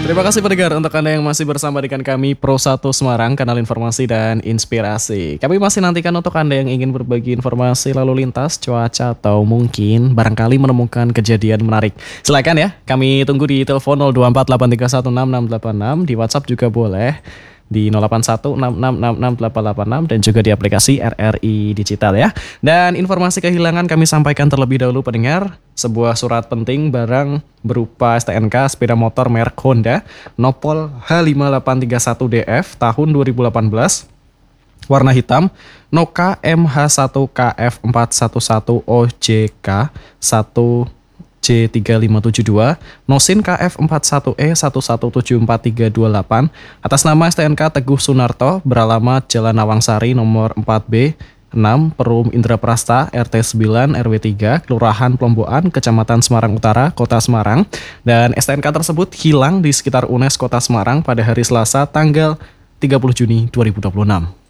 Terima kasih pendengar untuk Anda yang masih bersama dengan kami Pro1 Semarang, kanal informasi dan inspirasi. Kami masih nantikan untuk Anda yang ingin berbagi informasi lalu lintas, cuaca, atau mungkin barangkali menemukan kejadian menarik. Silakan ya, kami tunggu di telepon 0248316686, di WhatsApp juga boleh di 0816666886 dan juga di aplikasi RRI Digital ya. Dan informasi kehilangan kami sampaikan terlebih dahulu pendengar. Sebuah surat penting barang berupa STNK sepeda motor merek Honda Nopol H5831DF tahun 2018 warna hitam, Noka MH1KF411OJK 1J3572, Nosin KF41E1174328 atas nama STNK Teguh Sunarto beralamat Jalan Nawangsari nomor 4B 6 Perum Indraprasta RT 9 RW 3 Kelurahan Plomboan Kecamatan Semarang Utara Kota Semarang, dan STNK tersebut hilang di sekitar UNES Kota Semarang pada hari Selasa tanggal 30 Juni 2026.